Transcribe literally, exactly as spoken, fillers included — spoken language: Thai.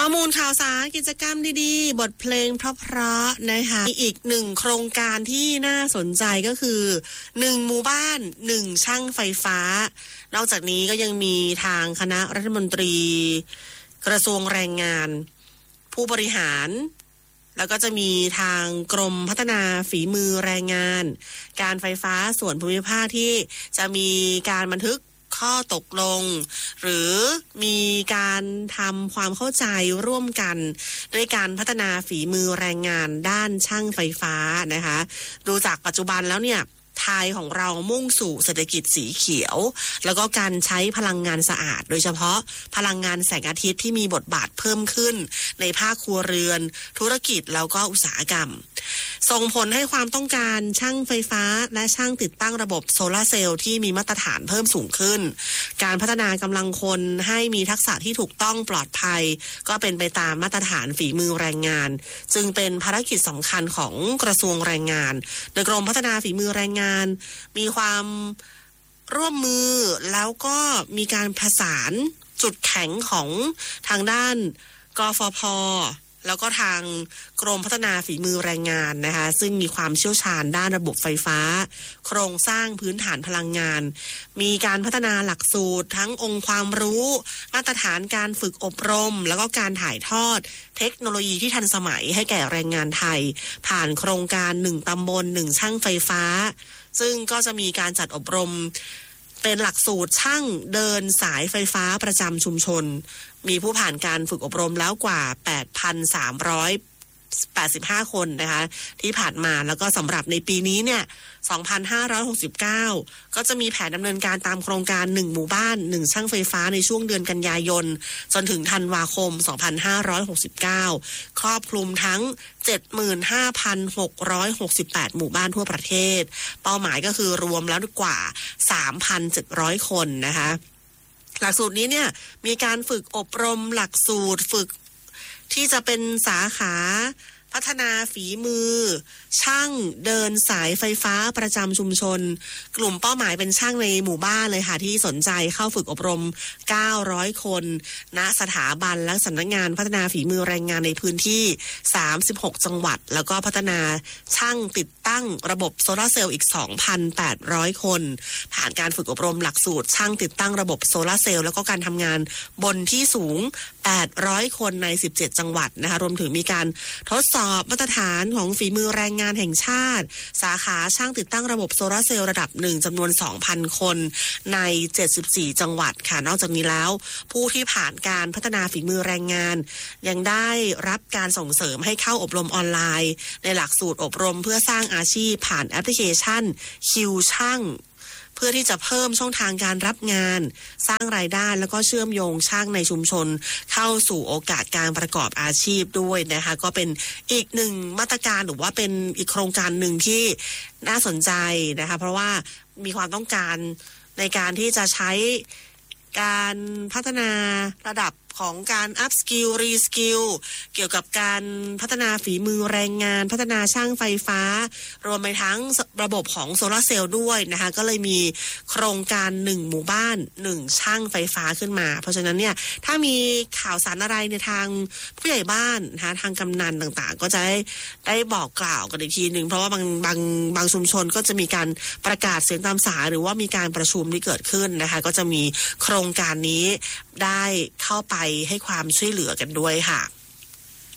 ข้อมูลข่าวสารกิจกรรมดีๆบทเพลงเพราะๆนะคะมีอีกหนึ่งโครงการที่น่าสนใจก็คือหนึ่งหมู่บ้านหนึ่งช่างไฟฟ้านอกจากนี้ก็ยังมีทางคณะรัฐมนตรีกระทรวงแรงงานผู้บริหารแล้วก็จะมีทางกรมพัฒนาฝีมือแรงงานการไฟฟ้าส่วนภูมิภาคที่จะมีการบันทึกข้อตกลงหรือมีการทำความเข้าใจร่วมกันด้วยการพัฒนาฝีมือแรงงานด้านช่างไฟฟ้านะคะดูจากปัจจุบันแล้วเนี่ยไทยของเรามุ่งสู่เศรษฐกิจสีเขียวแล้วก็การใช้พลังงานสะอาดโดยเฉพาะพลังงานแสงอาทิตย์ที่มีบทบาทเพิ่มขึ้นในภาคครัวเรือนธุรกิจแล้วก็อุตสาหกรรมส่งผลให้ความต้องการช่างไฟฟ้าและช่างติดตั้งระบบโซลาร์เซลล์ที่มีมาตรฐานเพิ่มสูงขึ้นการพัฒนากำลังคนให้มีทักษะที่ถูกต้องปลอดภัยก็เป็นไปตามมาตรฐานฝีมือแรงงานจึงเป็นภารกิจสำคัญของกระทรวงแรงงานโดยกรมพัฒนาฝีมือแรงงานมีความร่วมมือแล้วก็มีการผสานจุดแข็งของทางด้านกฟผ.แล้วก็ทางกรมพัฒนาฝีมือแรงงานนะคะซึ่งมีความเชี่ยวชาญด้านระบบไฟฟ้าโครงสร้างพื้นฐานพลังงานมีการพัฒนาหลักสูตรทั้งองค์ความรู้มาตรฐานการฝึกอบรมแล้วก็การถ่ายทอดเทคโนโลยีที่ทันสมัยให้แก่แรงงานไทยผ่านโครงการหนึ่งตำบลหนึ่งช่างไฟฟ้าซึ่งก็จะมีการจัดอบรมเป็นหลักสูตรช่างเดินสายไฟฟ้าประจำชุมชนมีผู้ผ่านการฝึกอบรมแล้วกว่า แปดพันสามร้อยแปดสิบห้า คนนะคะที่ผ่านมาแล้วก็สำหรับในปีนี้เนี่ยสองพันห้าร้อยหกสิบเก้าก็จะมีแผนดำเนินการตามโครงการหนึ่งหมู่บ้านหนึ่งช่างไฟฟ้าในช่วงเดือนกันยายนจนถึงธันวาคมสองพันห้าร้อยหกสิบเก้าครอบคลุมทั้ง เจ็ดหมื่นห้าพันหกร้อยหกสิบแปด หมู่บ้านทั่วประเทศเป้าหมายก็คือรวมแล้วกว่า สามพันเจ็ดร้อย คนนะคะหลักสูตรนี้เนี่ยมีการฝึกอบรมหลักสูตรฝึกที่จะเป็นสาขาพัฒนาฝีมือช่างเดินสายไฟฟ้าประจำชุมชนกลุ่มเป้าหมายเป็นช่างในหมู่บ้านเลยค่ะที่สนใจเข้าฝึกอบรมเก้าร้อยคนณสถาบันและสำนักงานพัฒนาฝีมือแรงงานในพื้นที่สามสิบหกจังหวัดแล้วก็พัฒนาช่างติดตั้งระบบโซลาร์เซลล์อีก สองพันแปดร้อย คนผ่านการฝึกอบรมหลักสูตรช่างติดตั้งระบบโซลาร์เซลล์แล้วก็การทำงานบนที่สูงแปดร้อยคนในสิบเจ็ดจังหวัดนะคะรวมถึงมีการทดสอบมาตรฐานของฝีมือแรงงานแห่งชาติสาขาช่างติดตั้งระบบโซลาร์เซลล์ระดับหนึ่งจำนวน สองพัน คนในเจ็ดสิบสี่จังหวัดค่ะนอกจากนี้แล้วผู้ที่ผ่านการพัฒนาฝีมือแรงงานยังได้รับการส่งเสริมให้เข้าอบรมออนไลน์ในหลักสูตรอบรมเพื่อสร้างอาชีพผ่านแอปพลิเคชันคิวช่างเพื่อที่จะเพิ่มช่องทางการรับงานสร้างรายได้แล้วก็เชื่อมโยงช่างในชุมชนเข้าสู่โอกาสการประกอบอาชีพด้วยนะคะก็เป็นอีกหนึ่งมาตรการหรือว่าเป็นอีกโครงการหนึ่งที่น่าสนใจนะคะเพราะว่ามีความต้องการในการที่จะใช้การพัฒนาระดับของการอัพสกิลรีสกิลเกี่ยวกับการพัฒนาฝีมือแรงงานพัฒนาช่างไฟฟ้ารวมไปทั้งระบบของโซลาร์เซลล์ด้วยนะคะก็เลยมีโครงการหนึ่งหมู่บ้านหนึ่งช่างไฟฟ้าขึ้นมาเพราะฉะนั้นเนี่ยถ้ามีข่าวสารอะไรในทางผู้ใหญ่บ้านนะคะทางกำนันต่างๆก็จะได้ได้บอกกล่าวกันอีกทีนึงเพราะว่าบางบางบางชุมชนก็จะมีการประกาศเสียงตามสายหรือว่ามีการประชุมที่เกิดขึ้นนะคะก็จะมีโครงการนี้ได้เข้าไปให้ความช่วยเหลือกันด้วยค่ะ